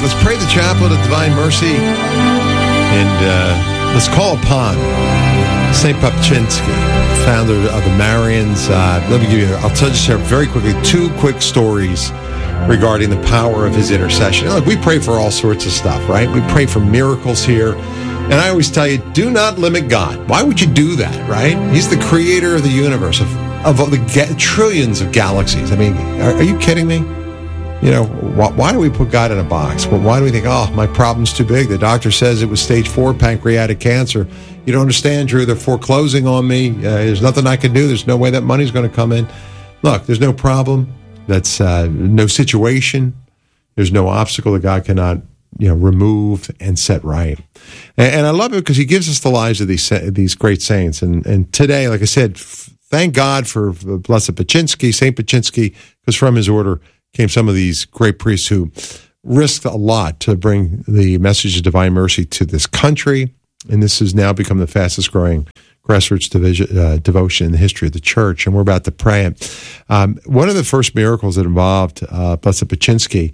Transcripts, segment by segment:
Let's pray the chaplet of divine mercy, and let's call upon St. Papczynski, founder of the Marians. I'll tell you very quickly, two quick stories regarding the power of his intercession. Look, we pray for all sorts of stuff, right? We pray for miracles here. And I always tell you, do not limit God. Why would you do that, right? He's the creator of the universe, of the trillions of galaxies. I mean, are you kidding me? You know, why do we put God in a box? Well, why do we think, oh, my problem's too big? The doctor says it was stage 4 pancreatic cancer. You don't understand, Drew. They're foreclosing on me. There's nothing I can do. There's no way that money's going to come in. Look, there's no problem. That's no situation. There's no obstacle that God cannot, remove and set right. And I love it because he gives us the lives of these great saints. And today, like I said, thank God for Blessed Papczynski, St. Papczynski, because from his order came some of these great priests who risked a lot to bring the message of divine mercy to this country. And this has now become the fastest growing grassroots devotion in the history of the church. And we're about to pray it. One of the first miracles that involved Blessed Papczynski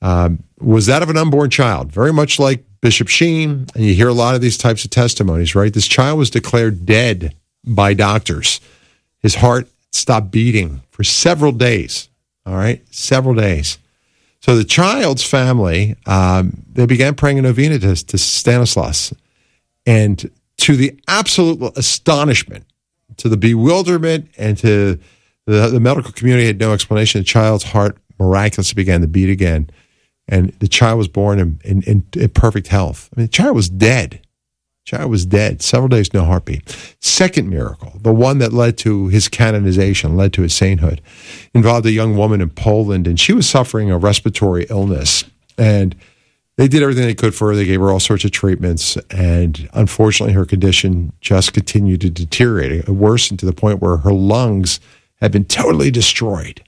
was that of an unborn child, very much like Bishop Sheen. And you hear a lot of these types of testimonies, right? This child was declared dead by doctors. His heart stopped beating for several days. All right, several days. So the child's family, they began praying a novena to Stanislaus. And to the absolute astonishment, to the bewilderment, and to the medical community had no explanation, the child's heart miraculously began to beat again. And the child was born in perfect health. I mean, the child was dead. Child was dead. Several days, no heartbeat. Second miracle, the one that led to his canonization, led to his sainthood, involved a young woman in Poland, and she was suffering a respiratory illness. And they did everything they could for her. They gave her all sorts of treatments, and unfortunately, her condition just continued to deteriorate. It worsened to the point where her lungs had been totally destroyed.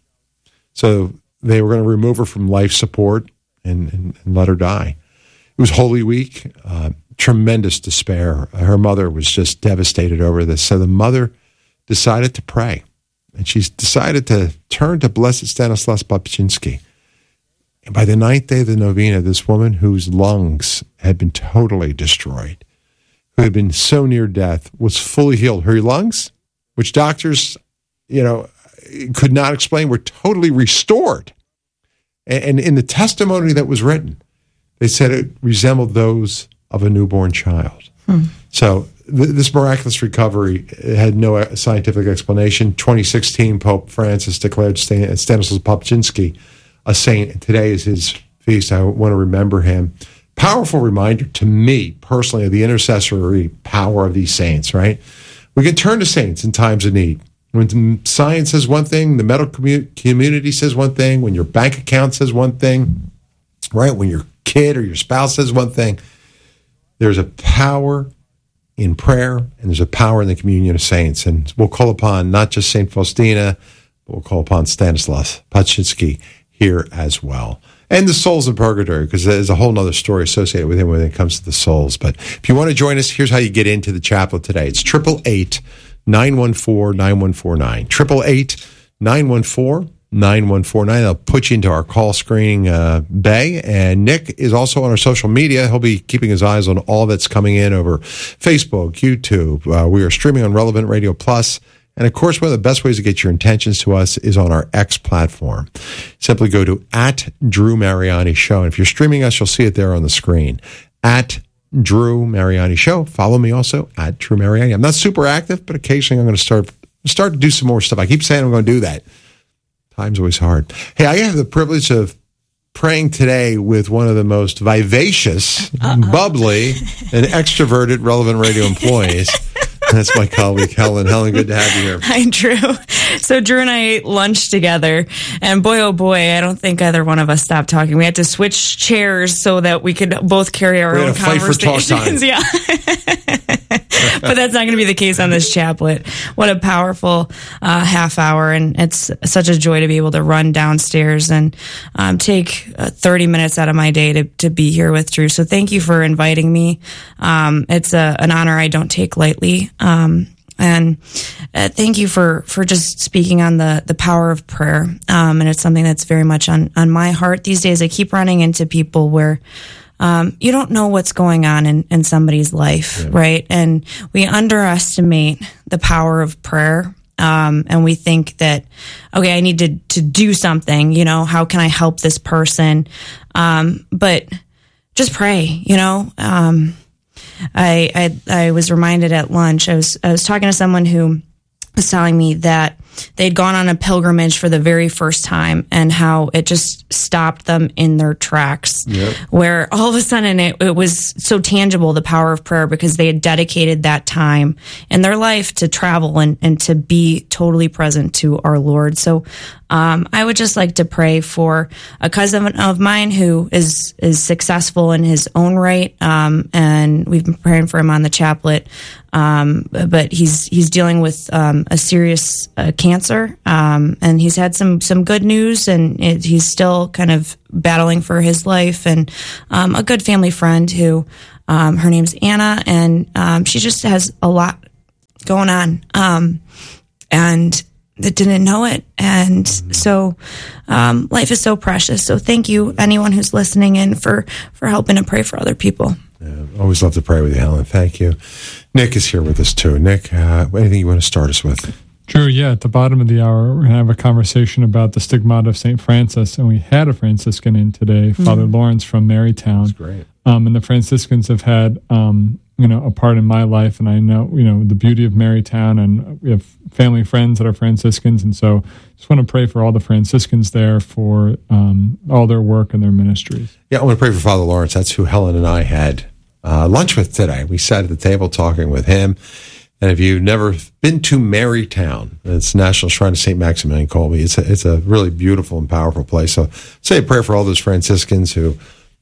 So they were going to remove her from life support and let her die. It was Holy Week. Tremendous despair. Her mother was just devastated over this. So the mother decided to pray, and she's decided to turn to Blessed Stanislaus Papczynski. And by the 9th day of the novena, this woman whose lungs had been totally destroyed, who had been so near death, was fully healed. Her lungs, which doctors, could not explain, were totally restored. And in the testimony that was written, they said it resembled those of a newborn child. So this miraculous recovery had no scientific explanation. 2016, Pope Francis declared Stanislaus Papczynski a saint, and today is his feast. I want to remember him. Powerful reminder to me personally of the intercessory power of these saints, right? We can turn to saints in times of need. When science says one thing, the medical community says one thing, when your bank account says one thing, right? When your kid or your spouse says one thing, there's a power in prayer, and there's a power in the communion of saints. And we'll call upon not just St. Faustina, but we'll call upon Stanislaus Papczynski here as well. And the souls in purgatory, because there's a whole other story associated with him when it comes to the souls. But if you want to join us, here's how you get into the chaplet today. It's 888-914-9149. 888-914-9149. They'll put you into our call screening bay. And Nick is also on our social media. He'll be keeping his eyes on all that's coming in over Facebook, YouTube. We are streaming on Relevant Radio Plus. And of course, one of the best ways to get your intentions to us is on our X platform. Simply go to @DrewMariani Show. And if you're streaming us, you'll see it there on the screen. @DrewMariani Show. Follow me also @DrewMariani. I'm not super active, but occasionally I'm going to start to do some more stuff. I keep saying I'm going to do that. Time's always hard. Hey, I have the privilege of praying today with one of the most vivacious, bubbly, and extroverted Relevant Radio employees. That's my colleague, Helen. Helen, good to have you here. Hi, Drew. So Drew and I ate lunch together, and boy, oh boy, I don't think either one of us stopped talking. We had to switch chairs so that we could both carry our own conversations. Yeah. But that's not going to be the case on this chaplet. What a powerful half hour, and it's such a joy to be able to run downstairs and take 30 minutes out of my day to be here with Drew. So thank you for inviting me. It's an honor I don't take lightly. And thank you for just speaking on the power of prayer. And it's something that's very much on my heart these days. I keep running into people where you don't know what's going on in somebody's life, right? And we underestimate the power of prayer. And we think that, okay, I need to do something, how can I help this person? But just pray, I was reminded at lunch, I was talking to someone who was telling me that they'd gone on a pilgrimage for the very first time and how it just stopped them in their tracks, where all of a sudden it was so tangible, the power of prayer, because they had dedicated that time in their life to travel and to be totally present to our Lord. So I would just like to pray for a cousin of mine who is successful in his own right, and we've been praying for him on the chaplet. But he's dealing with a serious cancer, and he's had some good news, and he's still kind of battling for his life. And a good family friend who her name's Anna, and she just has a lot going on, and that didn't know it. And so life is so precious. So thank you, anyone who's listening in, for helping to pray for other people. Yeah, always love to pray with you, Helen. Thank you. Nick is here with us too. Nick, anything you want to start us with? Sure, yeah. At the bottom of the hour, we're going to have a conversation about the stigmata of St. Francis. And we had a Franciscan in today, Father Lawrence from Marytown. That's great. And the Franciscans have had, a part in my life. And I know, the beauty of Marytown. And we have family friends that are Franciscans. And so just want to pray for all the Franciscans there for all their work and their ministries. Yeah, I want to pray for Father Lawrence. That's who Helen and I had lunch with today. We sat at the table talking with him. And if you've never been to Marytown, it's National Shrine of St. Maximilian Kolbe. It's a really beautiful and powerful place. So say a prayer for all those Franciscans who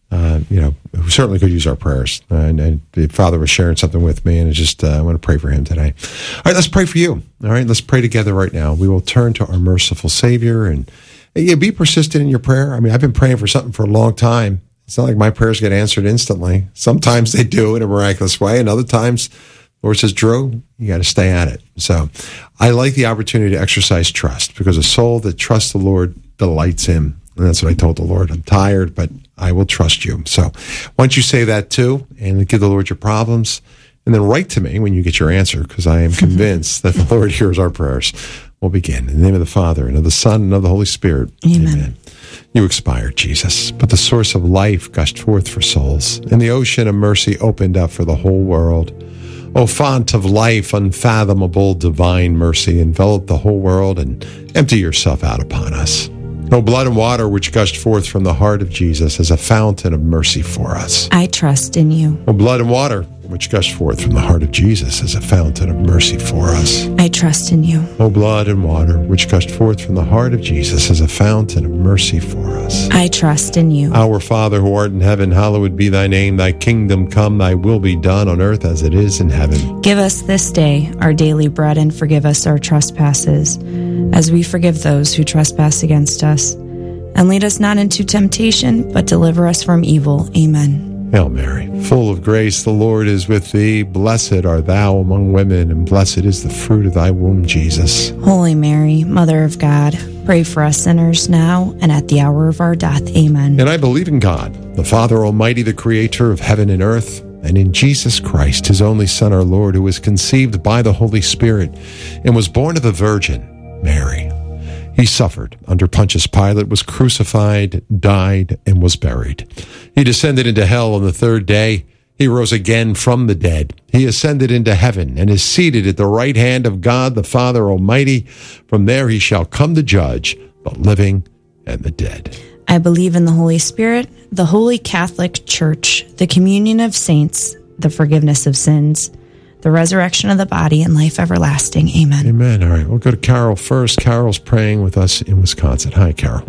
certainly could use our prayers. And the Father was sharing something with me, and I want to pray for him today. All right, let's pray for you. All right, let's pray together right now. We will turn to our merciful Savior, and be persistent in your prayer. I mean, I've been praying for something for a long time. It's not like my prayers get answered instantly. Sometimes they do in a miraculous way, and other times the Lord says, Drew, you got to stay at it. So I like the opportunity to exercise trust, because a soul that trusts the Lord delights him. And that's what I told the Lord. I'm tired, but I will trust you. So why don't you say that too, and give the Lord your problems, and then write to me when you get your answer, because I am convinced that the Lord hears our prayers. We'll begin. In the name of the Father, and of the Son, and of the Holy Spirit. Amen. You expired, Jesus, but the source of life gushed forth for souls, and the ocean of mercy opened up for the whole world. O font of life, unfathomable divine mercy, envelop the whole world and empty yourself out upon us. O blood and water which gushed forth from the heart of Jesus as a fountain of mercy for us. I trust in you. O blood and water which gushed forth from the heart of Jesus as a fountain of mercy for us. I trust in you. O blood and water which gushed forth from the heart of Jesus as a fountain of mercy for us. I trust in you. Our Father who art in heaven, hallowed be thy name. Thy kingdom come, thy will be done on earth as it is in heaven. Give us this day our daily bread, and forgive us our trespasses, as we forgive those who trespass against us. And lead us not into temptation, but deliver us from evil. Amen. Hail Mary, full of grace, the Lord is with thee. Blessed art thou among women, and blessed is the fruit of thy womb, Jesus. Holy Mary, Mother of God, pray for us sinners now and at the hour of our death. Amen. And I believe in God, the Father Almighty, the creator of heaven and earth, and in Jesus Christ, his only Son, our Lord, who was conceived by the Holy Spirit and was born of the Virgin Mary. He suffered under Pontius Pilate, was crucified, died, and was buried. He descended into hell on the third day. He rose again from the dead. He ascended into heaven and is seated at the right hand of God, the Father Almighty. From there he shall come to judge the living and the dead. I believe in the Holy Spirit, the Holy Catholic Church, the communion of saints, the forgiveness of sins, the resurrection of the body, and life everlasting. Amen. Amen. All right, we'll go to Carol first. Carol's praying with us in Wisconsin. Hi, Carol.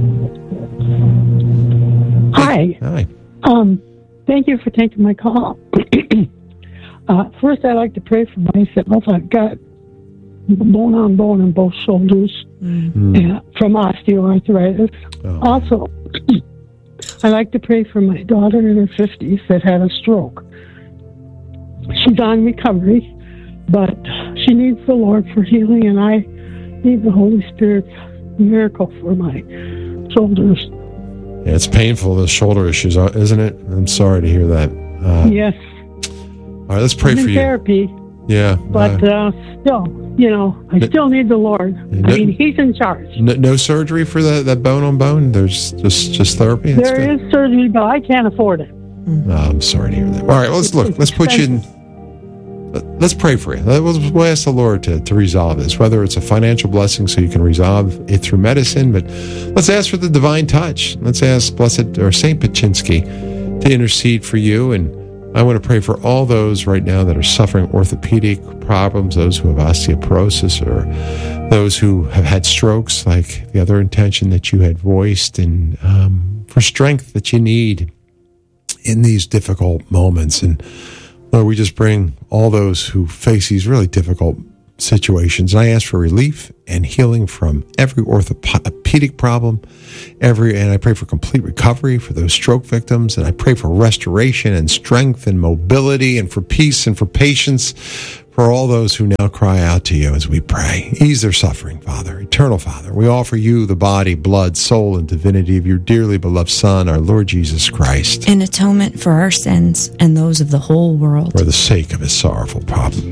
Hi. Hi. Thank you for taking my call. First, I'd like to pray for myself. I've got bone on bone in both shoulders from osteoarthritis. Oh. Also, I like to pray for my daughter in her 50s that had a stroke. She's on recovery, but she needs the Lord for healing, and I need the Holy Spirit's miracle for my shoulders. Yeah, it's painful, the shoulder issues, isn't it? I'm sorry to hear that. Yes. All right, let's pray for you. Therapy. Yeah. But still, I still need the Lord. He's in charge. No surgery for that bone on bone? There's just therapy? There is surgery, but I can't afford it. Oh, I'm sorry to hear that. All right, let's put you in. Let's pray for you. We'll ask the Lord to resolve this, whether it's a financial blessing so you can resolve it through medicine, but let's ask for the divine touch. Let's ask Blessed or Saint Paczynski to intercede for you. And I want to pray for all those right now that are suffering orthopedic problems, those who have osteoporosis, or those who have had strokes, like the other intention that you had voiced, and for strength that you need in these difficult moments. And Lord, we just bring all those who face these really difficult situations. And I ask for relief and healing from every orthopedic problem, and I pray for complete recovery for those stroke victims. And I pray for restoration and strength and mobility, and for peace and for patience for all those who now cry out to you as we pray. Ease their suffering, Father. Eternal Father, we offer you the body, blood, soul, and divinity of your dearly beloved Son, our Lord Jesus Christ, in atonement for our sins and those of the whole world. For the sake of his sorrowful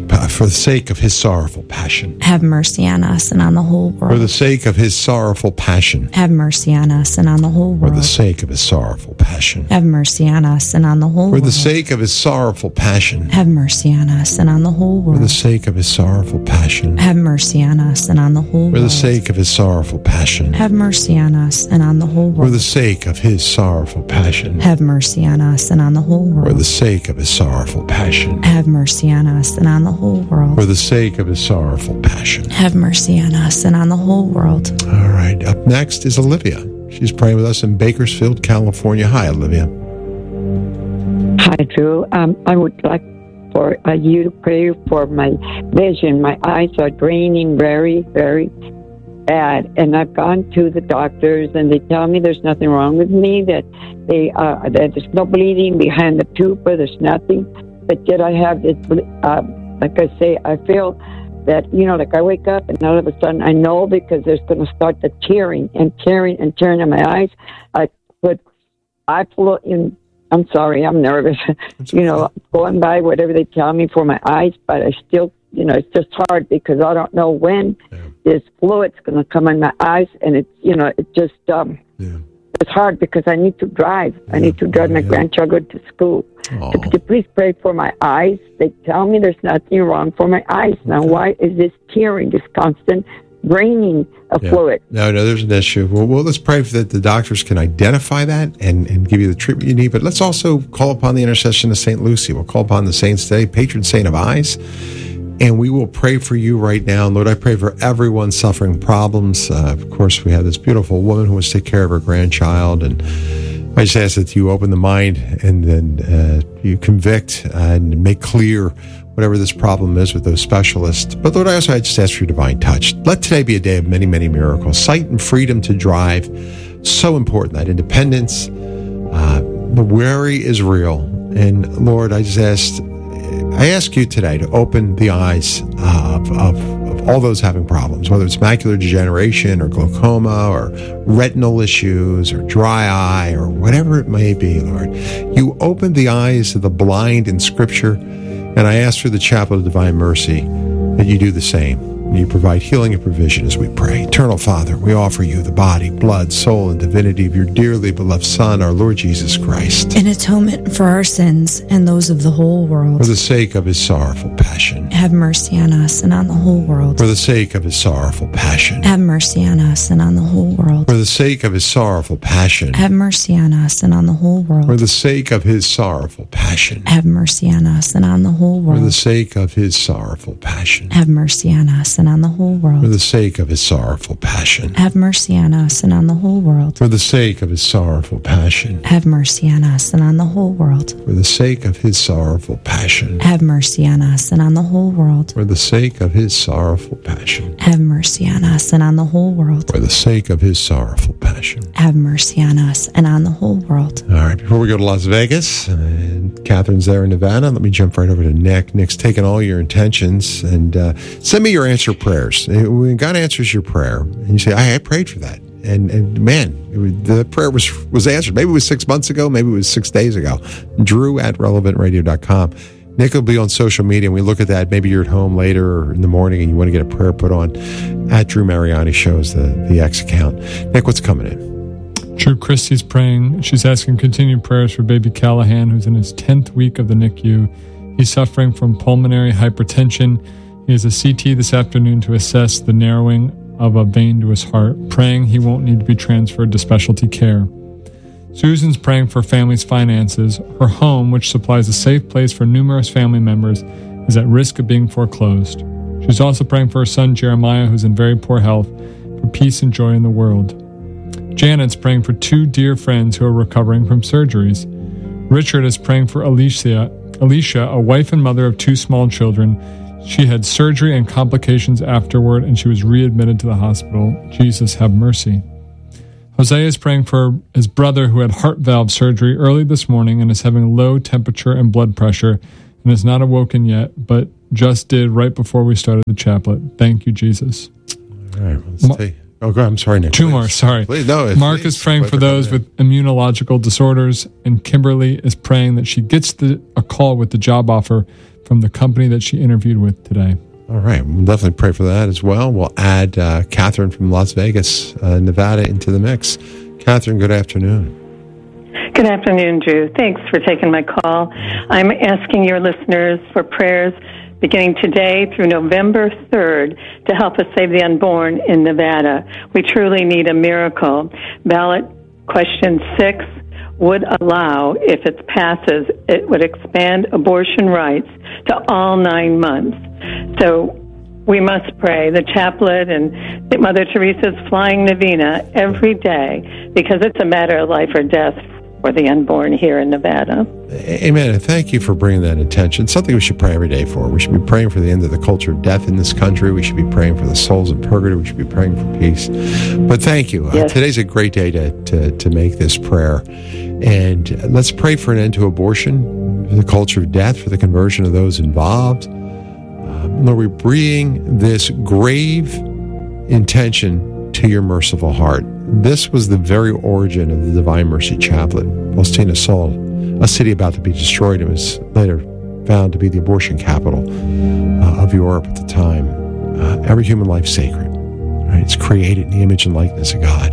passion. Have mercy on us and on the whole world. For the sake of his sorrowful passion. Have mercy on us and on the whole world. For the sake of his sorrowful passion. Have mercy on us and on the whole world. For the sake of his sorrowful passion. Have mercy on us and on the whole world. For the sake of his sorrowful passion. Have mercy on us and on the whole world. For the sake of his sorrowful passion. Have mercy on us and on the whole world. For the sake of his sorrowful passion. Have mercy on us and on the whole world. For the sake of his sorrowful passion. Have mercy on us and on the whole world. For the sake of his sorrowful passion. Have mercy on us and on the whole world. All right. Up next is Olivia. She's praying with us in Bakersfield, California. Hi, Olivia. Hi, Drew. I would like for you to pray for my vision. My eyes are draining very, very bad, and I've gone to the doctors, and they tell me there's nothing wrong with me, that that there's no bleeding behind the tube, or there's nothing, but yet I have this, like I say, I feel that, like I wake up, and all of a sudden I know, because there's going to start the tearing in my eyes. I put eye fluid in. I'm sorry, I'm nervous, going by whatever they tell me for my eyes, but I still, it's just hard, because I don't know when this fluid's going to come in my eyes, and it's, it's just, it's hard, because I need to drive. I need to drive my grandchildren to school. So could you please pray for my eyes? They tell me there's nothing wrong for my eyes. Now, why is this tearing, this constant draining of fluid? No, there's an issue. Well, let's pray that the doctors can identify that and give you the treatment you need. But let's also call upon the intercession of St. Lucy. We'll call upon the saints today, patron saint of eyes. And we will pray for you right now. And Lord, I pray for everyone suffering problems. Of course, we have this beautiful woman who wants to take care of her grandchild. And I just ask that you open the mind, and then you convict and make clear whatever this problem is with those specialists. But Lord, I just ask for your divine touch. Let today be a day of many, many miracles. Sight and freedom to drive, so important. That independence, the worry is real. And Lord, I ask you today to open the eyes of all those having problems, whether it's macular degeneration or glaucoma or retinal issues or dry eye or whatever it may be, Lord. You open the eyes of the blind in Scripture, and I ask for the Chapel of Divine Mercy that you do the same. And you provide healing and provision as we pray. Eternal Father, we offer you the body, blood, soul, and divinity of your dearly beloved Son, our Lord Jesus Christ, in atonement for our sins and those of the whole world. For the sake of his sorrowful passion. Have mercy on us and on the whole world. For the sake of his sorrowful passion. Have mercy on us and on the whole world. For the sake of his sorrowful passion. Have mercy on us and on the whole world. For the sake of his sorrowful passion. Have mercy on us and on the whole world. For the sake of his sorrowful passion. Have mercy on us and on the whole world. For the sake of his sorrowful passion. Have mercy on us and on the whole world. For the sake of his sorrowful passion. Have mercy on us and on the whole world. For the sake of his sorrowful passion. Have mercy on us and on the whole world. For the sake of his sorrowful passion. Have mercy on us and on the whole world. For the sake of his sorrowful passion. Have mercy on us and on the whole world. All right, before we go to Las Vegas and Catherine's there in Nevada. Let me jump right over to Nick. Nick's taking all your intentions, and send me your answer prayers. When God answers your prayer, and you say, I prayed for that. And man, the prayer was answered. Maybe it was 6 months ago. Maybe it was 6 days ago. Drew@relevantradio.com. Nick will be on social media, and we look at that. Maybe you're at home later or in the morning, and you want to get a prayer put on. @Drew Mariani shows the X account. Nick, what's coming in? Drew, Christy's praying. She's asking continued prayers for baby Callahan, who's in his 10th week of the NICU. He's suffering from pulmonary hypertension. He has a CT this afternoon to assess the narrowing of a vein to his heart, praying he won't need to be transferred to specialty care. Susan's praying for family's finances. Her home, which supplies a safe place for numerous family members, is at risk of being foreclosed. She's also praying for her son Jeremiah, who's in very poor health, for peace and joy in the world. Janet's praying for 2 dear friends who are recovering from surgeries. Richard is praying for Alicia, a wife and mother of 2 small children. She had surgery and complications afterward, and she was readmitted to the hospital. Jesus, have mercy. Hosea is praying for his brother who had heart valve surgery early this morning and is having low temperature and blood pressure and is not awoken yet, but just did right before we started the chaplet. Thank you, Jesus. All right, let's take... Oh, go ahead. I'm sorry, Nick. 2 more, sorry. Please, no, Mark is praying for those with immunological disorders, and Kimberly is praying that she gets a call with the job offer from the company that she interviewed with today. All right. We'll definitely pray for that as well. We'll add Catherine from Las Vegas, Nevada, into the mix. Catherine, good afternoon. Good afternoon, Drew. Thanks for taking my call. I'm asking your listeners for prayers beginning today through November 3rd to help us save the unborn in Nevada. We truly need a miracle. Ballot question 6 would allow, if it passes, it would expand abortion rights to all 9 months. So we must pray. The chaplet and Mother Teresa's flying novena every day because it's a matter of life or death for the unborn here in Nevada. Amen. And thank you for bringing that intention. Something we should pray every day for. We should be praying for the end of the culture of death in this country. We should be praying for the souls in purgatory. We should be praying for peace. But thank you. Yes. Today's a great day to make this prayer. And let's pray for an end to abortion, for the culture of death, for the conversion of those involved. Lord, we bring this grave intention to your merciful heart. This was the very origin of the Divine Mercy Chaplet. Palestina Sol, a city about to be destroyed, and was later found to be the abortion capital of Europe at the time. Every human life sacred. Right? It's created in the image and likeness of God.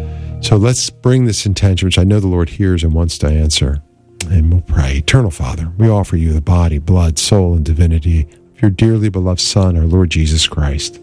So let's bring this intention, which I know the Lord hears and wants to answer. And we'll pray. Eternal Father, we offer you the body, blood, soul, and divinity of your dearly beloved Son, our Lord Jesus Christ.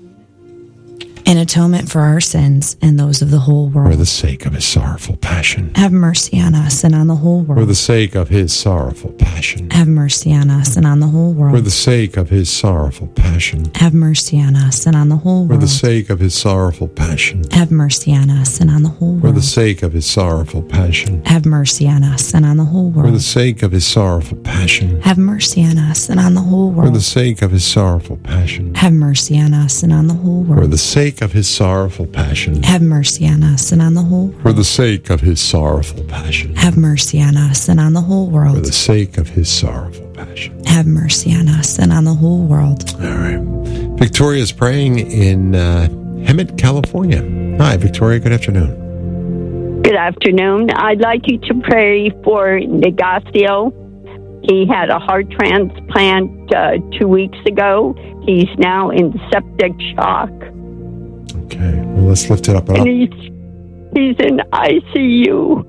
In atonement for our sins and those of the whole world. For the sake of his sorrowful passion. Have mercy on us and on the whole world. For the sake of his sorrowful passion. Have mercy on us and on the whole world. For the sake of his sorrowful passion. Have mercy on us and on the whole world. For the sake of his sorrowful passion. Have mercy on us and on the whole world. For the sake of his sorrowful passion. Have mercy on us and on the whole world. For the sake of his sorrowful passion. Have mercy on us and on the whole world. For the sake of his sorrowful passion. Have mercy on us and on the whole world. For the sake of his sorrowful passion. Have mercy on us and on the whole world. For the sake of his sorrowful passion. Have mercy on us and on the whole world. For the sake of his sorrowful passion. Have mercy on us and on the whole world. All right. Victoria is praying in Hemet, California. Hi, Victoria. Good afternoon. Good afternoon. I'd like you to pray for Negasio. He had a heart transplant 2 weeks ago. He's now in septic shock. Okay, well, let's lift it up. And he's in ICU.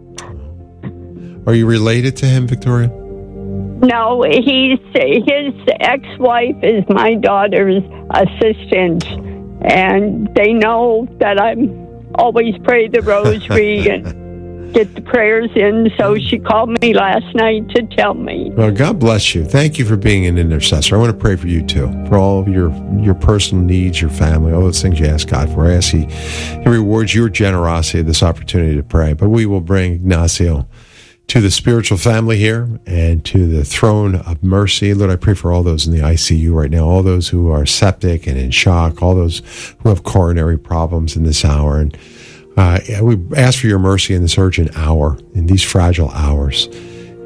Are you related to him, Victoria? No, his ex-wife is my daughter's assistant, and they know that I'm always pray the rosary and get the prayers in, so she called me last night to tell me. Well, God bless you. Thank you for being an intercessor. I want to pray for you, too, for all of your personal needs, your family, all those things you ask God for. I ask He rewards your generosity of this opportunity to pray. But we will bring Ignacio to the spiritual family here and to the throne of mercy. Lord, I pray for all those in the ICU right now, all those who are septic and in shock, all those who have coronary problems in this hour. And we ask for your mercy in this urgent hour, in these fragile hours.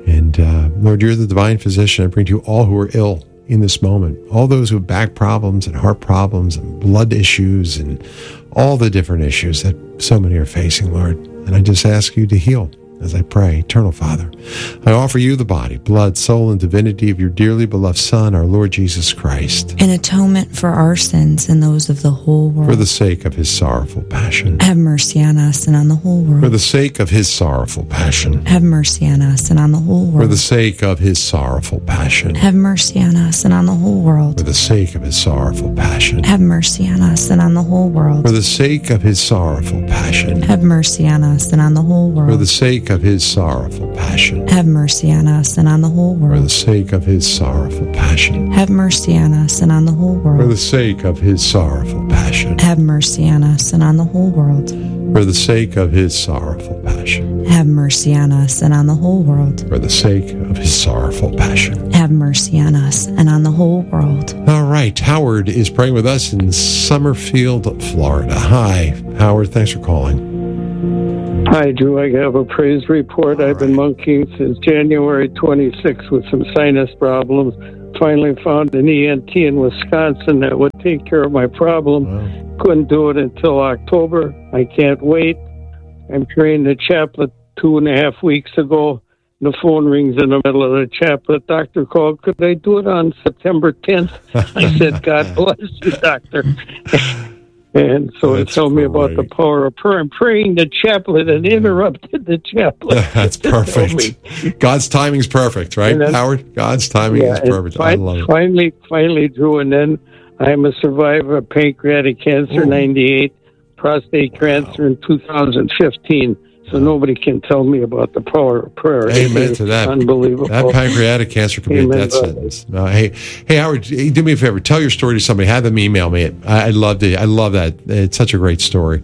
And Lord, you're the divine physician. I bring to you all who are ill in this moment, all those who have back problems and heart problems and blood issues and all the different issues that so many are facing, Lord. And I just ask you to heal as I pray. Eternal Father, I offer you the body, blood, soul, and divinity of your dearly beloved Son, our Lord Jesus Christ, an atonement for our sins and those of the whole world. For the sake of his sorrowful passion. Have mercy on us and on the whole world. For the sake of his sorrowful passion. Have mercy on us and on the whole world. For the sake of his sorrowful passion. Have mercy on us and on the whole world. For the sake of his sorrowful passion. Have mercy on us and on the whole world. For the sake of his sorrowful passion. Have mercy on us and on the whole world. For the sake of his sorrowful passion. Have mercy on us and on the whole world. For the sake of his sorrowful passion. Have mercy on us and on the whole world. For the sake of his sorrowful passion. Have mercy on us and on the whole world. For the sake of his sorrowful passion. Have mercy on us and on the whole world. For the sake of his sorrowful passion. Have mercy on us and on the whole world. All right, Howard is praying with us in Summerfield, Florida. Hi, Howard. Thanks for calling. Hi, Drew. I have a praise report. I've been monkeying since January 26th with some sinus problems. Finally found an ENT in Wisconsin that would take care of my problem. Wow. Couldn't do it until October. I can't wait. I'm trained a chaplet 2.5 weeks ago. The phone rings in the middle of the chaplet. Doctor called. Could I do it on September 10th? I said, God bless you, doctor. And so it told me about the power of prayer. I'm praying the chaplet and interrupted the chaplet. That's perfect. God's timing is perfect, right, then, Howard? God's timing is perfect. I love it. Finally, Drew, and then I'm a survivor of pancreatic cancer, 98, prostate cancer in 2015. So nobody can tell me about the power of prayer. Amen to that. Unbelievable. That pancreatic cancer could be a death sentence. Hey, Howard, do me a favor. Tell your story to somebody. Have them email me. I love that. It's such a great story.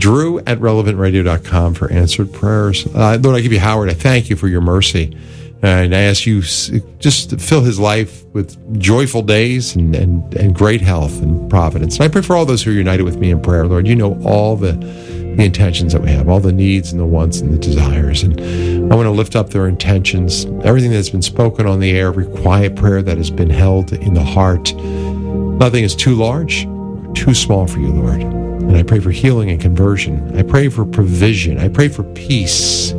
Drew@relevantradio.com for answered prayers. Lord, I give you Howard. I thank you for your mercy. And I ask you just to fill his life with joyful days and great health and providence. And I pray for all those who are united with me in prayer, Lord. You know all the intentions that we have, all the needs and the wants and the desires. And I want to lift up their intentions, everything that's been spoken on the air, every quiet prayer that has been held in the heart. Nothing is too large or too small for you, Lord. And I pray for healing and conversion. I pray for provision. I pray for peace.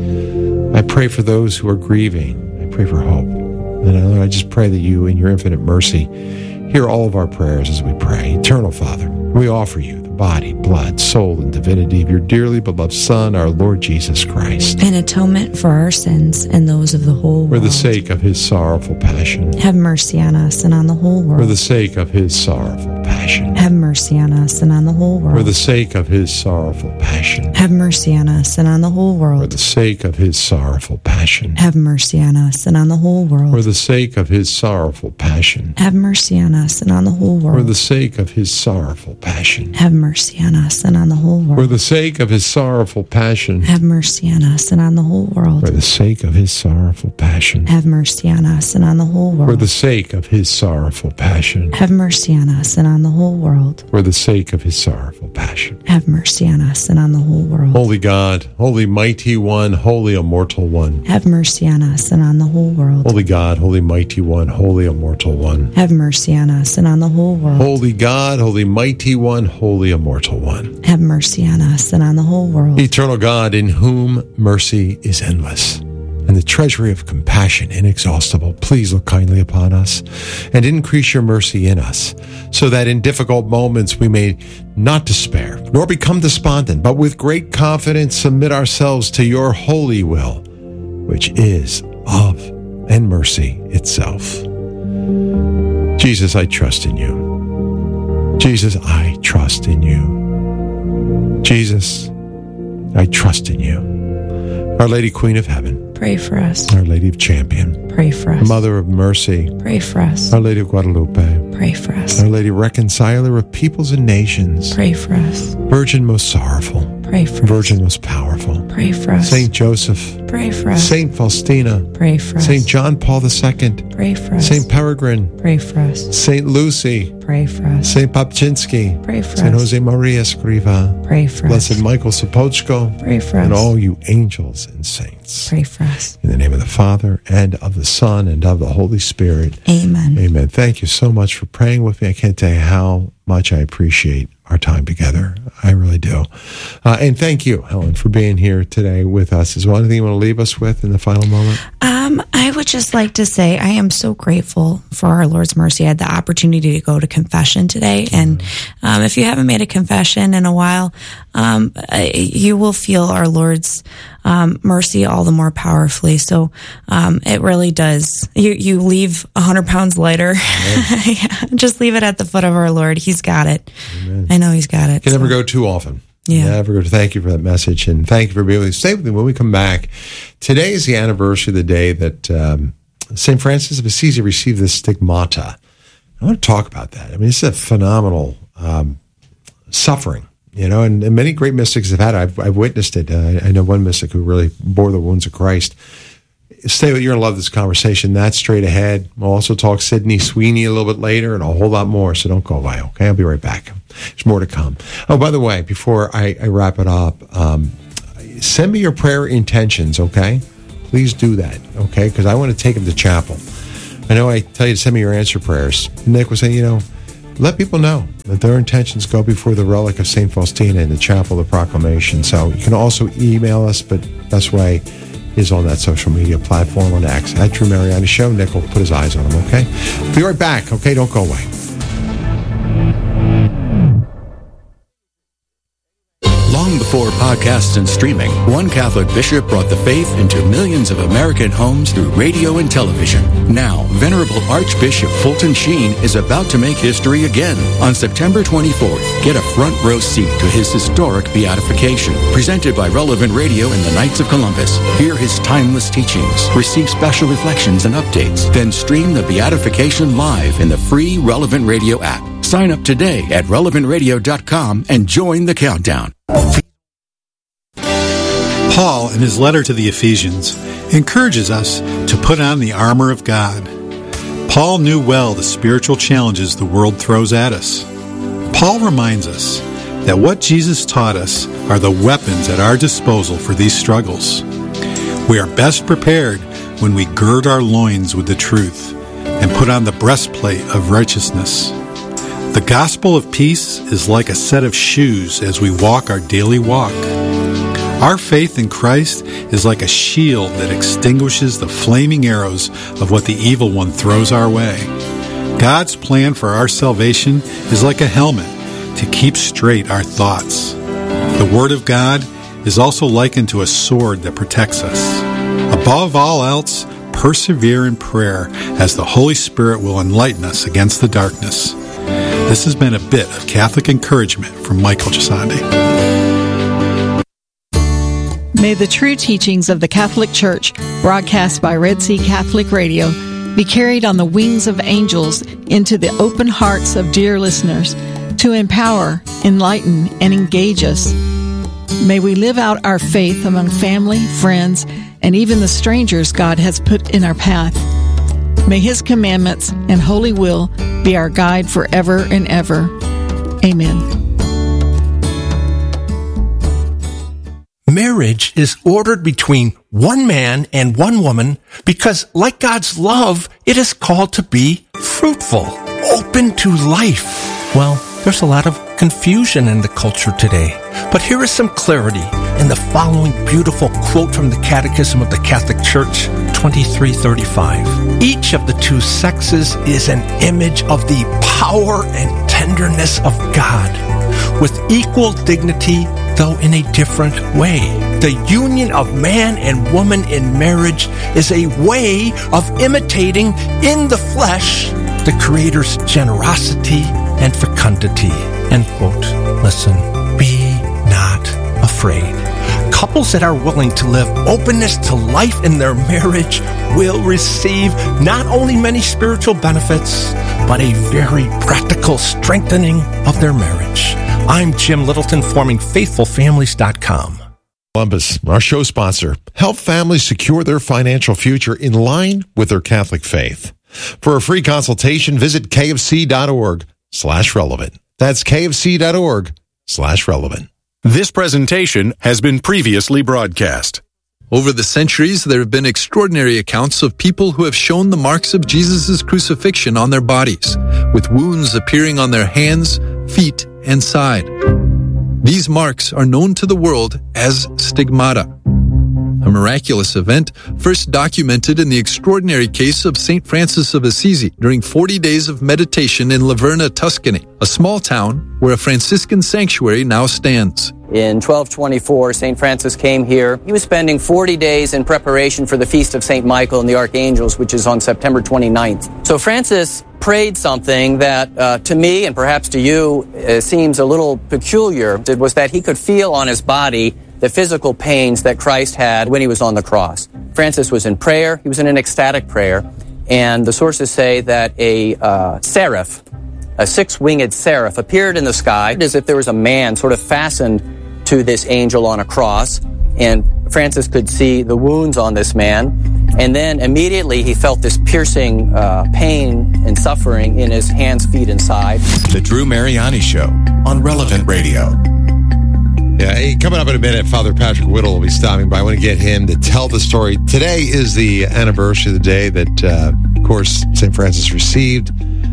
I pray for those who are grieving. I pray for hope. And Lord, I just pray that you, in your infinite mercy, hear all of our prayers as we pray. Eternal Father, we offer you the body, blood, soul, and divinity of your dearly beloved Son, our Lord Jesus Christ, an atonement for our sins and those of the whole world. For the sake of his sorrowful passion. Have mercy on us and on the whole world. For the sake of his sorrowful passion. Have mercy on us and on the whole world. For the sake of his sorrowful passion. Have mercy on us and on the whole world. For the sake of his sorrowful passion. Have mercy on us and on the whole world. For the sake of his sorrowful passion. Have mercy on us and on the whole world. For the sake of his sorrowful passion. Have mercy on us and on the whole world. For the sake of his sorrowful passion. Have mercy on us and on the whole world. For the sake of his sorrowful passion. Have mercy on us and on the whole world. For the sake of his sorrowful passion. Have mercy on us and on the whole world. For the sake of his sorrowful passion. Have mercy on us and on the whole world. Holy God, holy mighty one, holy immortal one. Have mercy on us and on the whole world. Holy God, holy mighty one, holy immortal one. Have mercy on us and on the whole world. Holy God, holy mighty one, holy immortal one. Have mercy on us and on the whole world. Eternal God, in whom mercy is endless, and the treasury of compassion inexhaustible, please look kindly upon us and increase your mercy in us, so that in difficult moments we may not despair, nor become despondent, but with great confidence submit ourselves to your holy will, which is love and mercy itself. Jesus, I trust in you. Jesus, I trust in you. Jesus, I trust in you. Our Lady Queen of Heaven, pray for us. Our Lady of Champion, pray for us. Mother of Mercy, pray for us. Our Lady of Guadalupe, pray for us. Our Lady Reconciler of peoples and nations, pray for us. Virgin most sorrowful, pray for us. Virgin most powerful, pray for us. Saint Joseph, Pray for us. Saint Faustina. Pray for us. Saint John Paul II. Pray for us. Saint Peregrine. Pray for us. Saint Lucy. Pray for us. Saint Papczynski. Pray for us. Saint Jose Maria Escriva. Pray for us. Blessed Michael Sapochko. Pray for us. And all you angels and saints. Pray for us. In the name of the Father, and of the Son, and of the Holy Spirit. Amen. Amen. Thank you so much for praying with me. I can't tell you how much I appreciate our time together. I really do. And thank you, Helen, for being here today with us. Is there anything you want to leave us with in the final moment? I would just like to say I am so grateful for our Lord's mercy. I had the opportunity to go to confession today. And if you haven't made a confession in a while, you will feel our Lord's mercy all the more powerfully. So it really does. You leave 100 pounds lighter. Yeah, just leave it at the foot of our Lord. He's got it. Amen. I know He's got it. Can never go too often. Yeah. Never go. Thank you for that message, and thank you for being with us. Stay with me when we come back. Today is the anniversary of the day that St. Francis of Assisi received the stigmata. I want to talk about that. I mean, it's a phenomenal suffering, and many great mystics have had it. I've witnessed it. I know one mystic who really bore the wounds of Christ. Stay with you. You're going to love this conversation. That's straight ahead. We'll also talk Sydney Sweeney a little bit later and a whole lot more, so don't go away, okay? I'll be right back. There's more to come. Oh, by the way, before I wrap it up, send me your prayer intentions, okay? Please do that, okay? Because I want to take them to chapel. I know I tell you to send me your answer prayers. Nick was saying, let people know that their intentions go before the relic of St. Faustina in the chapel of the proclamation. So you can also email us, but best way is on that social media platform on X. At Drew Mariani Show. Nick will put his eyes on him, okay? Be right back, okay? Don't go away. Long before podcasts and streaming, one Catholic bishop brought the faith into millions of American homes through radio and television. Now, Venerable Archbishop Fulton Sheen is about to make history again. On September 24th, get a front row seat to his historic beatification. Presented by Relevant Radio and the Knights of Columbus. Hear his timeless teachings, receive special reflections and updates, then stream the beatification live in the free Relevant Radio app. Sign up today at relevantradio.com and join the countdown. Paul, in his letter to the Ephesians, encourages us to put on the armor of God. Paul knew well the spiritual challenges the world throws at us. Paul reminds us that what Jesus taught us are the weapons at our disposal for these struggles. We are best prepared when we gird our loins with the truth and put on the breastplate of righteousness. The gospel of peace is like a set of shoes as we walk our daily walk. Our faith in Christ is like a shield that extinguishes the flaming arrows of what the evil one throws our way. God's plan for our salvation is like a helmet to keep straight our thoughts. The Word of God is also likened to a sword that protects us. Above all else, persevere in prayer as the Holy Spirit will enlighten us against the darkness. This has been a bit of Catholic encouragement from Michael Gisandi. May the true teachings of the Catholic Church, broadcast by Red Sea Catholic Radio, be carried on the wings of angels into the open hearts of dear listeners to empower, enlighten, and engage us. May we live out our faith among family, friends, and even the strangers God has put in our path. May His commandments and holy will be our guide forever and ever. Amen. Marriage is ordered between one man and one woman because, like God's love, it is called to be fruitful, open to life. Well, there's a lot of confusion in the culture today, but here is some clarity in the following beautiful quote from the Catechism of the Catholic Church, 2335. Each of the two sexes is an image of the power and tenderness of God, with equal dignity, though in a different way. The union of man and woman in marriage is a way of imitating in the flesh the Creator's generosity and fecundity. End quote. Listen, be not afraid. Couples that are willing to live openness to life in their marriage will receive not only many spiritual benefits, but a very practical strengthening of their marriage. I'm Jim Littleton, forming FaithfulFamilies.com. Columbus, our show sponsor, help families secure their financial future in line with their Catholic faith. For a free consultation, visit kfc.org/relevant. That's kfc.org/relevant. This presentation has been previously broadcast. Over the centuries, there have been extraordinary accounts of people who have shown the marks of Jesus' crucifixion on their bodies, with wounds appearing on their hands, feet, and side. These marks are known to the world as stigmata, a miraculous event first documented in the extraordinary case of St. Francis of Assisi during 40 days of meditation in Laverna, Tuscany, a small town where a Franciscan sanctuary now stands. In 1224, St. Francis came here. He was spending 40 days in preparation for the Feast of St. Michael and the Archangels, which is on September 29th. So Francis prayed something that to me and perhaps to you seems a little peculiar. It was that he could feel on his body the physical pains that Christ had when he was on the cross. Francis was in prayer. He was in an ecstatic prayer. And the sources say that a seraph, a six-winged seraph, appeared in the sky as if there was a man sort of fastened to this angel on a cross. And Francis could see the wounds on this man. And then immediately he felt this piercing pain and suffering in his hands, feet, and side. The Drew Mariani Show on Relevant Radio. Yeah, hey, coming up in a minute, Father Patrick Whittle will be stopping by. I want to get him to tell the story. Today is the anniversary of the day that, of course, St. Francis received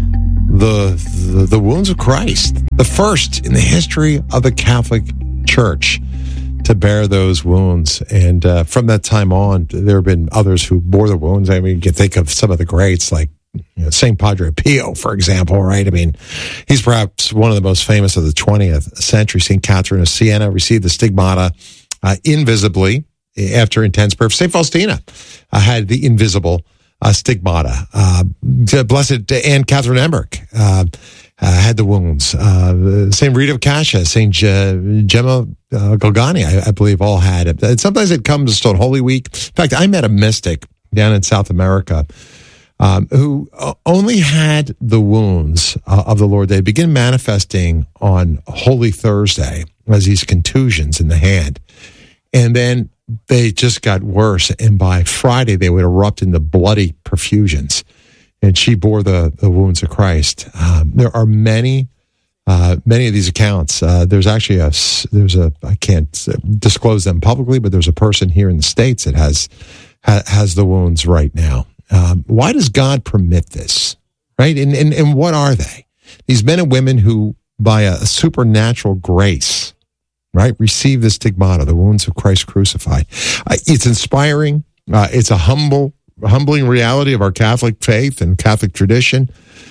the wounds of Christ, the first in the history of the Catholic Church to bear those wounds. And from that time on, there have been others who bore the wounds. I mean, you can think of some of the greats like St. Padre Pio, for example, right? I mean, he's perhaps one of the most famous of the 20th century. St. Catherine of Siena received the stigmata invisibly after intense prayer. St. Faustina had the invisible stigmata. Blessed Anne Catherine Emmerich had the wounds. St. Rita of Cascia, St. Gemma Galgani, I believe, all had it. And sometimes it comes on Holy Week. In fact, I met a mystic down in South America who only had the wounds of the Lord. They begin manifesting on Holy Thursday as these contusions in the hand. And then they just got worse. And by Friday, they would erupt into bloody perfusions. And she bore the wounds of Christ. There are many of these accounts. There's actually I can't disclose them publicly, but there's a person here in the States that has the wounds right now. Why does God permit this, right? And what are they? These men and women who, by a supernatural grace, right, receive the stigmata, the wounds of Christ crucified. It's inspiring. It's a humbling reality of our Catholic faith and Catholic tradition.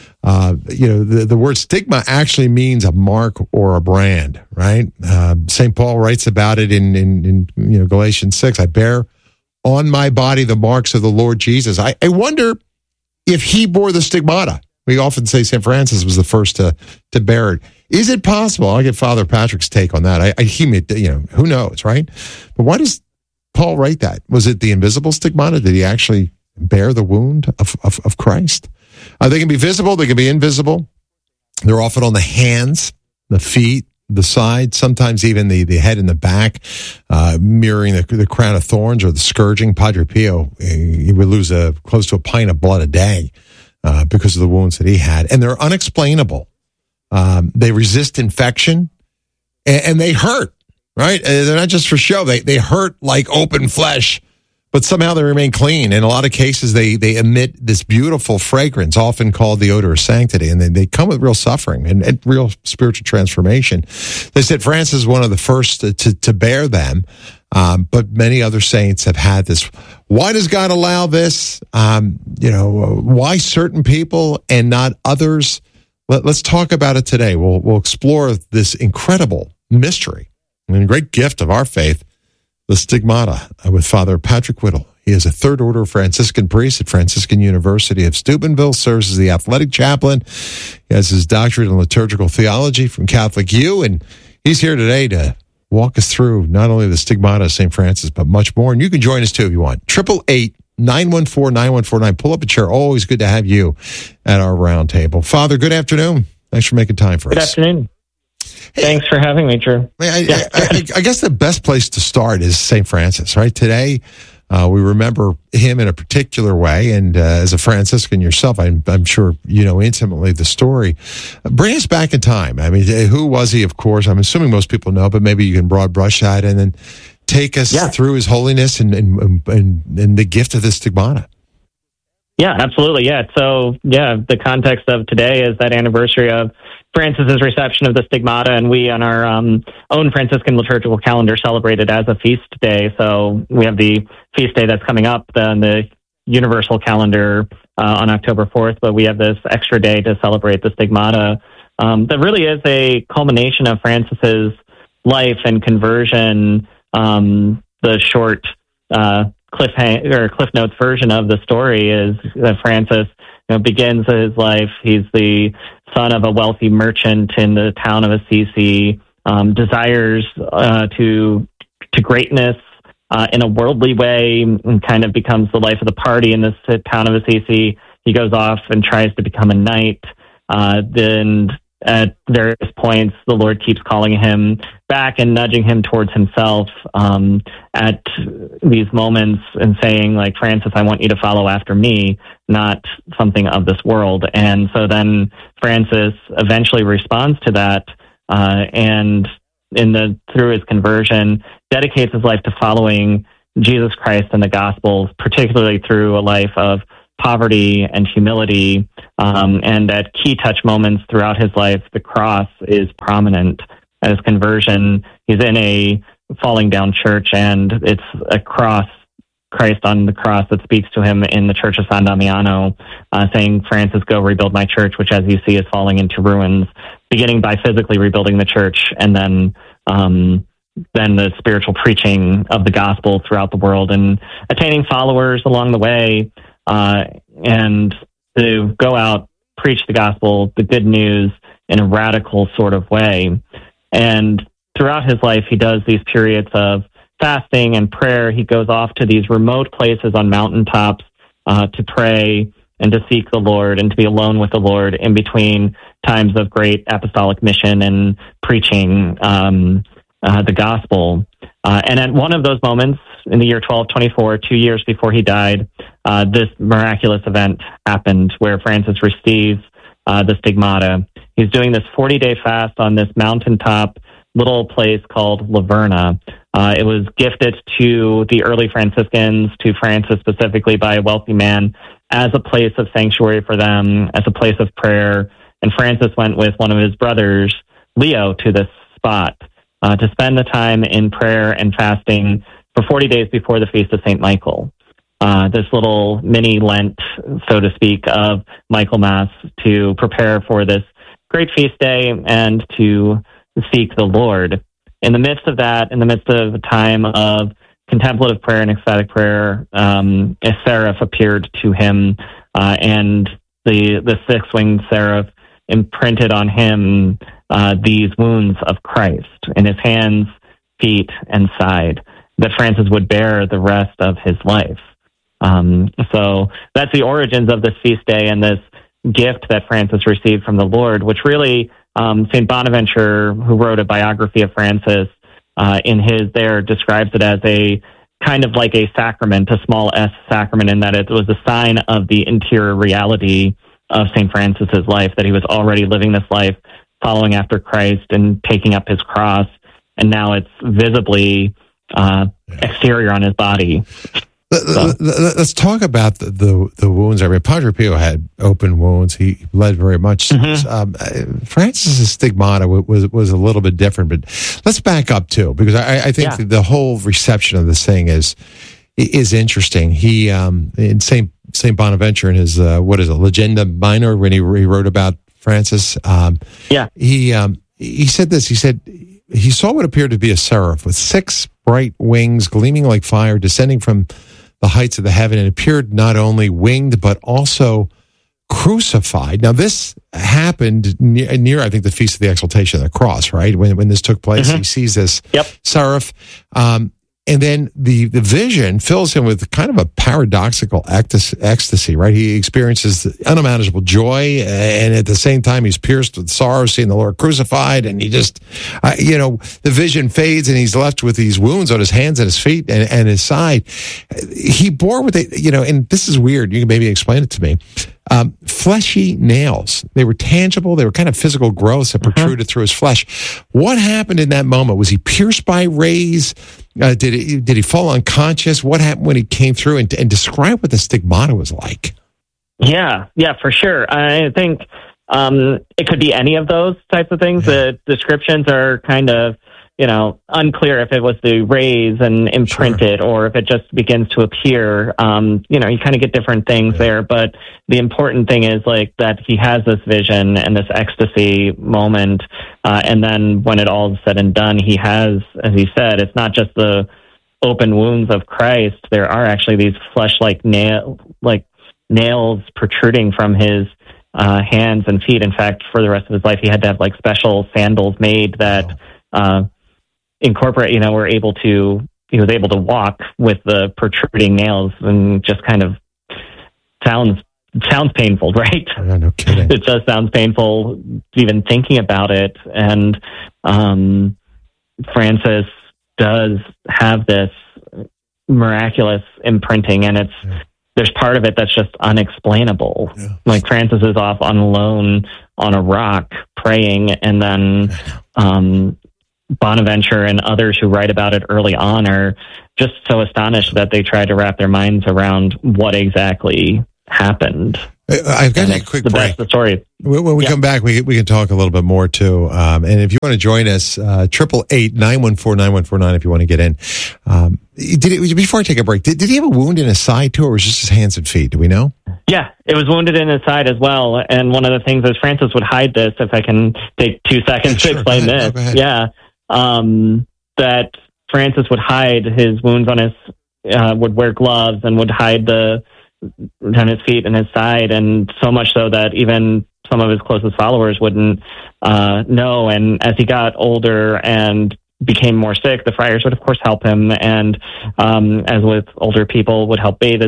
The word stigma actually means a mark or a brand, right? St. Paul writes about it in Galatians 6. I bear on my body the marks of the Lord Jesus. I wonder if he bore the stigmata. We often say St. Francis was the first to bear it. Is it possible? I'll get Father Patrick's take on that. Who knows, right? But why does Paul write that? Was it the invisible stigmata? Did he actually bear the wound of Christ? They can be visible. They can be invisible. They're often on the hands, the feet, the side, sometimes even the head and the back, mirroring the crown of thorns or the scourging. Padre Pio, he would lose close to a pint of blood a day because of the wounds that he had. And they're unexplainable. They resist infection, and they hurt, right? They're not just for show. They hurt like open flesh, but somehow they remain clean. In a lot of cases, they emit this beautiful fragrance, often called the odor of sanctity, and they come with real suffering and real spiritual transformation. They said Francis is one of the first to bear them, but many other saints have had this. Why does God allow this? Why certain people and not others? Let's talk about it today. We'll explore this incredible mystery and great gift of our faith, the stigmata, with Father Patrick Whittle. He is a third order Franciscan priest at Franciscan University of Steubenville, serves as the athletic chaplain. He has his doctorate in liturgical theology from Catholic U, and he's here today to walk us through not only the stigmata of St. Francis, but much more. And you can join us too if you want. 888-914-9149. Pull up a chair. Always good to have you at our round table. Father, good afternoon. Thanks for making time for us. Good afternoon. Thanks for having me, Drew. I guess the best place to start is St. Francis, right? Today, we remember him in a particular way, and as a Franciscan yourself, I'm sure you know intimately the story. Bring us back in time. I mean, who was he, of course? I'm assuming most people know, but maybe you can broad brush that, and then take us through his holiness and the gift of the stigmata. Yeah, absolutely. Yeah. So, the context of today is that anniversary of Francis's reception of the stigmata, and we on our own Franciscan liturgical calendar celebrate it as a feast day. So we have the feast day that's coming up on the universal calendar on October 4th, but we have this extra day to celebrate the stigmata. That really is a culmination of Francis's life and conversion. The short Cliff Notes version of the story is that Francis begins his life. He's the son of a wealthy merchant in the town of Assisi, desires to greatness in a worldly way, and kind of becomes the life of the party in this town of Assisi. He goes off and tries to become a knight. Then at various points, the Lord keeps calling him back and nudging him towards himself at these moments and saying, like, Francis, I want you to follow after me, not something of this world. And so then Francis eventually responds to that and through his conversion, dedicates his life to following Jesus Christ and the Gospels, particularly through a life of poverty and humility, and at key touch moments throughout his life, the cross is prominent. At his conversion, he's in a falling down church, and it's a cross, Christ on the cross, that speaks to him in the church of San Damiano, saying, Francis, go rebuild my church, which, as you see, is falling into ruins, beginning by physically rebuilding the church, and then the spiritual preaching of the gospel throughout the world and attaining followers along the way, and to go out, preach the gospel, the good news, in a radical sort of way. And throughout his life, he does these periods of fasting and prayer. He goes off to these remote places on mountaintops to pray and to seek the Lord and to be alone with the Lord in between times of great apostolic mission and preaching the gospel. And at one of those moments, in the year 1224, 2 years before he died, this miraculous event happened where Francis receives the stigmata. He's doing this 40-day fast on this mountaintop little place called Laverna. It was gifted to the early Franciscans, to Francis specifically, by a wealthy man as a place of sanctuary for them, as a place of prayer. And Francis went with one of his brothers, Leo, to this spot to spend the time in prayer and fasting for 40 days before the Feast of St. Michael. This little mini Lent, so to speak, of Michaelmas to prepare for this great feast day and to seek the Lord. In the midst of that, in the midst of a time of contemplative prayer and ecstatic prayer, a seraph appeared to him, and the six-winged seraph imprinted on him these wounds of Christ in his hands, feet, and side, that Francis would bear the rest of his life. So that's the origins of this feast day and this gift that Francis received from the Lord, which really St. Bonaventure, who wrote a biography of Francis, in his there describes it as a kind of like a sacrament, a small s sacrament, in that it was a sign of the interior reality of St. Francis's life, that he was already living this life, following after Christ and taking up his cross, and now it's visibly exterior on his body. Let's talk about the wounds. I mean, Padre Pio had open wounds. He bled very much. Francis's stigmata was a little bit different, but let's back up too, because I think the whole reception of this thing is interesting. He in Saint Bonaventure in his Legenda Minor, when he wrote about Francis, he said this. He said he saw what appeared to be a seraph with 6 bright wings gleaming like fire descending from the heights of the heaven, and appeared not only winged but also crucified. Now, this happened near I think, the Feast of the Exaltation of the Cross, right? When this took place, he sees this seraph. And then the vision fills him with kind of a paradoxical ecstasy, right? He experiences unimaginable joy, and at the same time, he's pierced with sorrow, seeing the Lord crucified, and he just, the vision fades, and he's left with these wounds on his hands and his feet and his side. He bore with it, and this is weird. You can maybe explain it to me. Fleshy nails. They were tangible. They were kind of physical growths that protruded through his flesh. What happened in that moment? Was he pierced by rays? Did he fall unconscious? What happened when he came through? And describe what the stigmata was like. Yeah, for sure. I think it could be any of those types of things. The descriptions are kind of, unclear if it was the rays and imprinted or if it just begins to appear. You kind of get different things there, but the important thing is that he has this vision and this ecstasy moment. And then when it all is said and done, he has, as he said, it's not just the open wounds of Christ. There are actually these flesh-like nails protruding from his hands and feet. In fact, for the rest of his life, he had to have special sandals made that, incorporate, he was able to walk with the protruding nails, and just kind of sounds painful, right? Yeah, no kidding. It just sounds painful even thinking about it. And Francis does have this miraculous imprinting, and there's part of it that's just unexplainable. Yeah. Francis is off on alone on a rock praying, and then Bonaventure and others who write about it early on are just so astonished that they try to wrap their minds around what exactly happened. I've got a quick break. That's the story. When we come back, we can talk a little bit more too. And if you want to join us, 888-914-9149 if you want to get in. Before I take a break, did he have a wound in his side too, or was it just his hands and feet? Do we know? Yeah, it was wounded in his side as well. And one of the things is Francis would hide this, if I can take 2 seconds to explain this. Go ahead. Yeah. That Francis would hide his wounds on his, would wear gloves and would hide on his feet and his side, and so much so that even some of his closest followers wouldn't know. And as he got older and became more sick, the friars would of course help him, and as with older people, would help bathe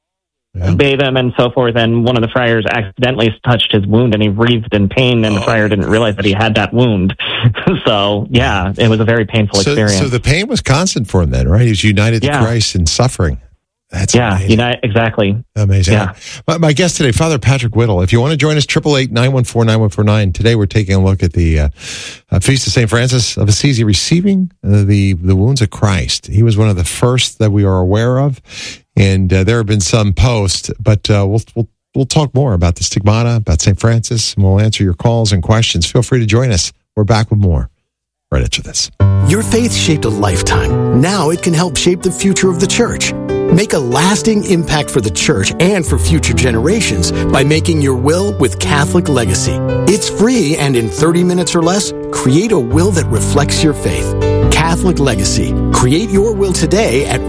him and so forth. And one of the friars accidentally touched his wound, and he writhed in pain, and the friar didn't realize that he had that wound. So yeah, it was a very painful experience. So the pain was constant for him then, right? He was united to Christ in suffering. That's amazing. Exactly. Amazing. Yeah. My guest today, Father Patrick Whittle. If you want to join us, 888-914-9149. Today we're taking a look at the Feast of St. Francis of Assisi, receiving the wounds of Christ. He was one of the first that we are aware of, and there have been some posts, but we'll talk more about the stigmata, about St. Francis, and we'll answer your calls and questions. Feel free to join us. We're back with more right after this. Your faith shaped a lifetime. Now it can help shape the future of the church. Make a lasting impact for the church and for future generations by making your will with Catholic Legacy. It's free, and in 30 minutes or less, create a will that reflects your faith. Catholic Legacy. Create your will today at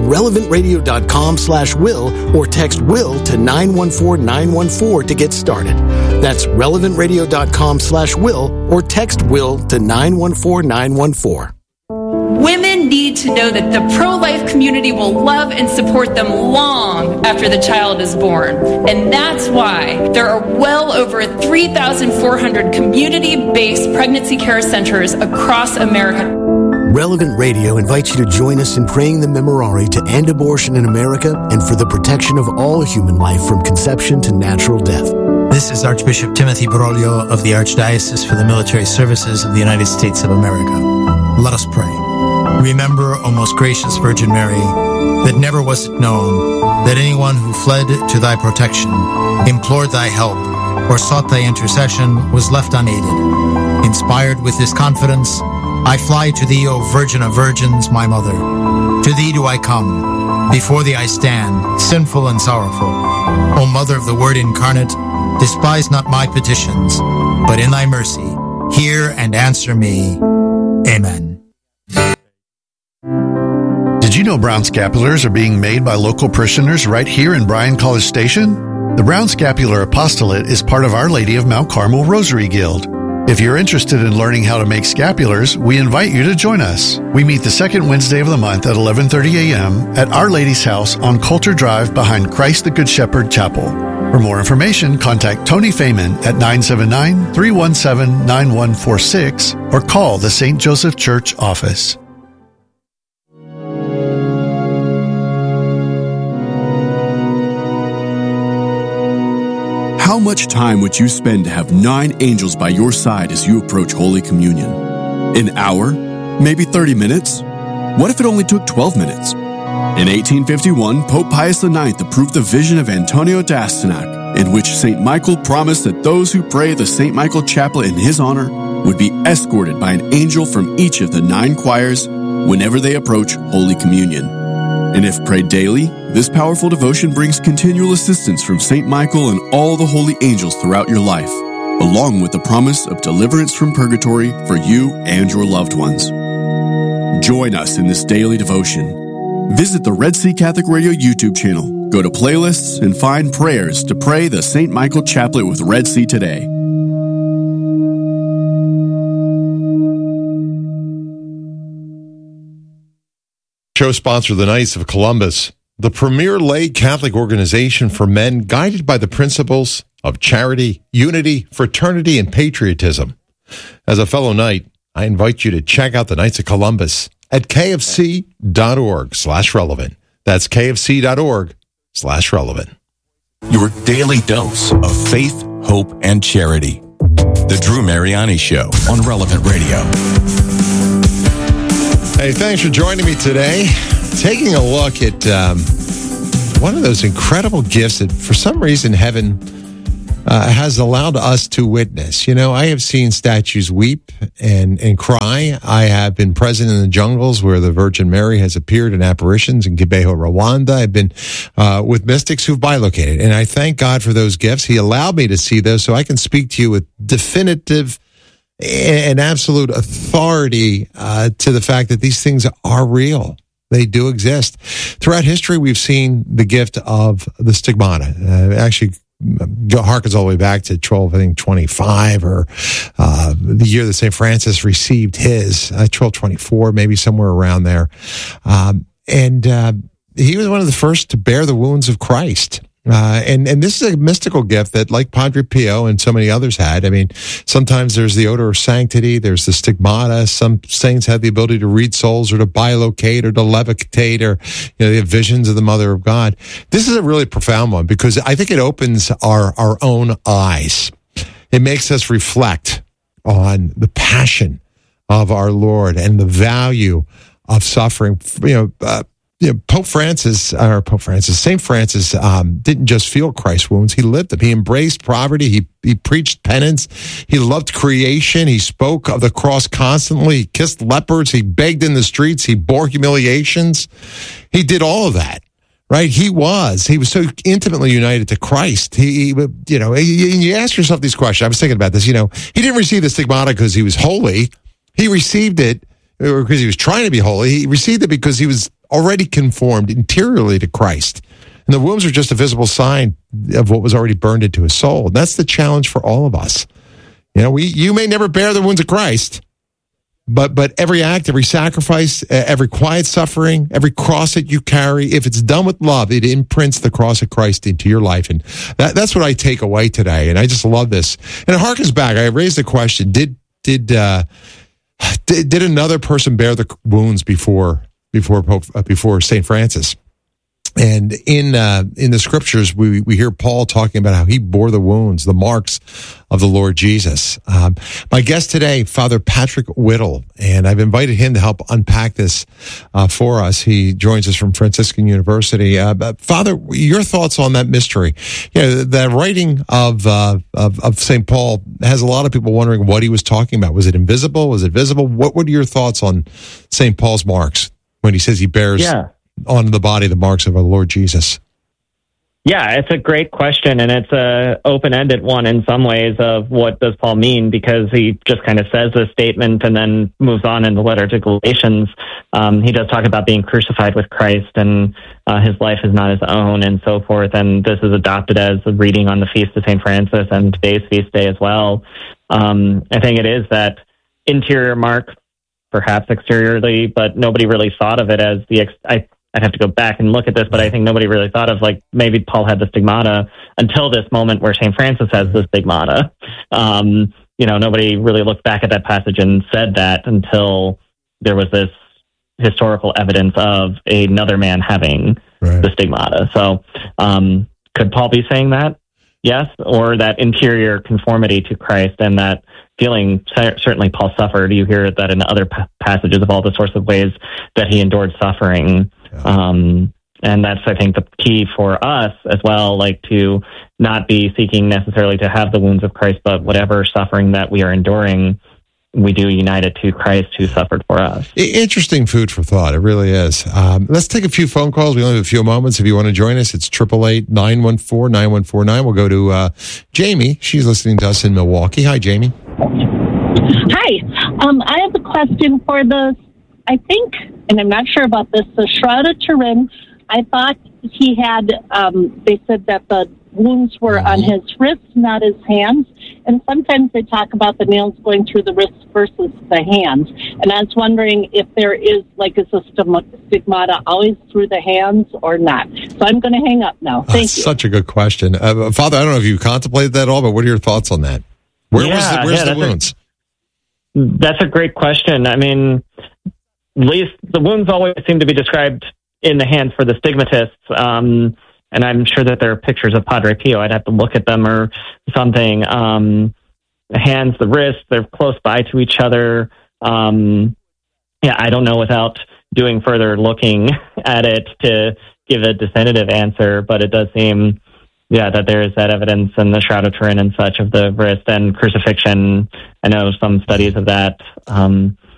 relevantradio.com/will or text will to 914-914 to get started. That's relevantradio.com/will or text will to 914-914. Women need to know that the pro-life community will love and support them long after the child is born. And that's why there are well over 3,400 community-based pregnancy care centers across America. Relevant Radio invites you to join us in praying the Memorare to end abortion in America and for the protection of all human life from conception to natural death. This is Archbishop Timothy Broglio of the Archdiocese for the Military Services of the United States of America. Let us pray. Remember, O most gracious Virgin Mary, that never was it known that anyone who fled to thy protection, implored thy help, or sought thy intercession was left unaided. Inspired with this confidence, I fly to thee, O Virgin of Virgins, my Mother. To thee do I come. Before thee I stand, sinful and sorrowful. O Mother of the Word incarnate, despise not my petitions, but in thy mercy, hear and answer me. Amen. Did you know brown scapulars are being made by local parishioners right here in Bryan College Station? The Brown Scapular Apostolate is part of Our Lady of Mount Carmel Rosary Guild. If you're interested in learning how to make scapulars, we invite you to join us. We meet the second Wednesday of the month at 11:30 a.m. at Our Lady's House on Coulter Drive behind Christ the Good Shepherd Chapel. For more information, contact Tony Feynman at 979-317-9146 or call the St. Joseph Church office. How much time would you spend to have 9 angels by your side as you approach Holy Communion? An hour? Maybe 30 minutes? What if it only took 12 minutes? In 1851, Pope Pius IX approved the vision of Antonio d'Astyanac, in which St. Michael promised that those who pray the St. Michael Chaplet in his honor would be escorted by an angel from each of the 9 choirs whenever they approach Holy Communion. And if prayed daily, this powerful devotion brings continual assistance from St. Michael and all the holy angels throughout your life, along with the promise of deliverance from purgatory for you and your loved ones. Join us in this daily devotion. Visit the Red Sea Catholic Radio YouTube channel, go to playlists, and find prayers to pray the St. Michael Chaplet with Red Sea today. Show sponsor, the Knights of Columbus, the premier lay Catholic organization for men guided by the principles of charity, unity, fraternity, and patriotism. As a fellow Knight, I invite you to check out the Knights of Columbus at kfc.org/relevant. That's kfc.org/relevant. Your daily dose of faith, hope, and charity. The Drew Mariani Show on Relevant Radio. Hey, thanks for joining me today. Taking a look at one of those incredible gifts that for some reason heaven has allowed us to witness. You know, I have seen statues weep and cry. I have been present in the jungles where the Virgin Mary has appeared in apparitions in Kibeho, Rwanda. I've been with mystics who've bilocated, and I thank God for those gifts. He allowed me to see those so I can speak to you with definitive and absolute authority to the fact that these things are real. They do exist. Throughout history, we've seen the gift of the stigmata. Actually, harkens all the way back to 1225, or the year that St. Francis received his, 1224, maybe somewhere around there. And he was one of the first to bear the wounds of Christ. And this is a mystical gift that, like Padre Pio and so many others had. I mean, sometimes there's the odor of sanctity, there's the stigmata. Some saints have the ability to read souls or to bilocate or to levitate, or, you know, they have visions of the Mother of God. This is a really profound one because I think it opens our own eyes. It makes us reflect on the passion of our Lord and the value of suffering. St. Francis didn't just feel Christ's wounds, he lived them. He embraced poverty, he preached penance, he loved creation, he spoke of the cross constantly, he kissed lepers, he begged in the streets, he bore humiliations. He did all of that, right? He was so intimately united to Christ. You ask yourself these questions. I was thinking about this, he didn't receive the stigmata because he was holy. He received it because he was trying to be holy. He received it because he was already conformed interiorly to Christ. And the wounds are just a visible sign of what was already burned into his soul. And that's the challenge for all of us. You may never bear the wounds of Christ, but every act, every sacrifice, every quiet suffering, every cross that you carry, if it's done with love, it imprints the cross of Christ into your life. And that's what I take away today. And I just love this. And it harkens back. I raised the question, did another person bear the wounds before St. Francis? And in the scriptures, we hear Paul talking about how he bore the wounds, the marks of the Lord Jesus. My guest today, Father Patrick Whittle, and I've invited him to help unpack this for us. He joins us from Franciscan University. Father, your thoughts on that mystery? The writing of St. Paul has a lot of people wondering what he was talking about. Was it invisible? Was it visible? What are your thoughts on St. Paul's marks when he says he bears on the body the marks of our Lord Jesus? Yeah, it's a great question, and it's a open-ended one in some ways of what does Paul mean, because he just kind of says this statement and then moves on in the letter to Galatians. He does talk about being crucified with Christ, and his life is not his own, and so forth, and this is adopted as a reading on the Feast of St. Francis and today's feast day as well. I think it is that interior mark, perhaps exteriorly, but nobody really thought of it as I'd have to go back and look at this, but I think nobody really thought of, like, maybe Paul had the stigmata until this moment where St. Francis has the stigmata. Nobody really looked back at that passage and said that until there was this historical evidence of another man having the stigmata. So could Paul be saying that? Yes, or that interior conformity to Christ and that feeling. Certainly Paul suffered. You hear that in other passages of all the sorts of ways that he endured suffering. And that's, I think, the key for us as well, like to not be seeking necessarily to have the wounds of Christ, but whatever suffering that we are enduring, we do unite it to Christ who suffered for us. Interesting food for thought. It really is. Let's take a few phone calls. We only have a few moments. If you want to join us, it's 888-914-9149. We'll go to Jamie. She's listening to us in Milwaukee. Hi, Jamie. Hi. I have a question for I think, and I'm not sure about this, the Shroud of Turin. I thought he had, they said that the wounds were on his wrists, not his hands. And sometimes they talk about the nails going through the wrists versus the hands. And I was wondering if there is, is a stigmata always through the hands or not? So I'm going to hang up now. Thank you. Such a good question. Father, I don't know if you contemplated that at all, but what are your thoughts on that? Where's the wounds? That's a great question. I mean, at least the wounds always seem to be described in the hands for the stigmatists. And I'm sure that there are pictures of Padre Pio. I'd have to look at them or something. The hands, the wrists, they're close by to each other. I don't know without doing further looking at it to give a definitive answer, but it does seem, that there is that evidence in the Shroud of Turin and such of the wrist and crucifixion. I know some studies of that.